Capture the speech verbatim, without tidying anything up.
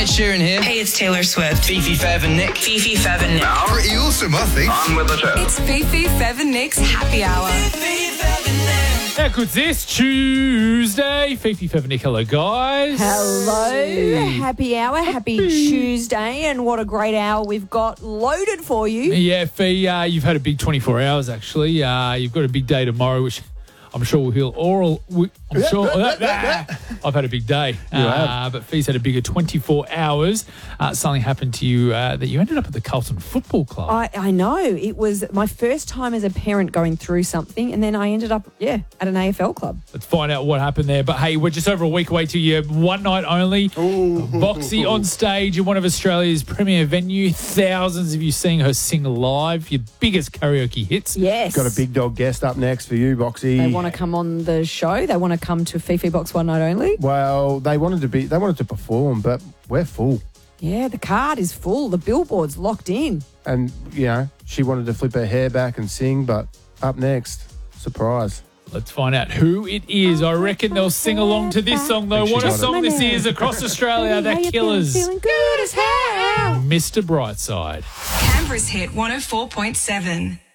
Ed Sheeran here. Hey, it's Taylor Swift. Fifi, Fev and Nick. Fifi, Fev and Nick. Pretty awesome, I think. On with the show. It's Fifi, Fev and Nick's Happy Hour. How good's this? Tuesday. Fifi, Fev and Nick. Hello, guys. Hello, happy hour, happy Tuesday, and what a great hour we've got loaded for you. Yeah, Fee, uh, you've had a big twenty-four hours, actually. Uh, you've got a big day tomorrow, which I'm sure we'll heal oral. I'm sure. I've had a big day. Uh, but Fee's had a bigger twenty-four hours. Uh, something happened to you uh, that you ended up at the Carlton Football Club. I, I know. It was my first time as a parent going through something, and then I ended up, yeah, at an A F L club. Let's find out what happened there. But hey, we're just over a week away to your one night only. Ooh. Boxy on stage in one of Australia's premier venue. Thousands of you seeing her sing live. Your biggest karaoke hits. Yes. Got a big dog guest up next for you, Boxy. They want to come on the show. They want to come to Fifi Box One Night Only. Well, they wanted to be. They wanted to perform, but we're full. Yeah, the card is full. The billboard's locked in. And, you know, she wanted to flip her hair back and sing, but up next, surprise. Let's find out who it is. I reckon they'll sing along to this song, though. What a song this is across Australia. They're Killers. Feeling good as hell. Mister Brightside. Canberra's hit one oh four point seven.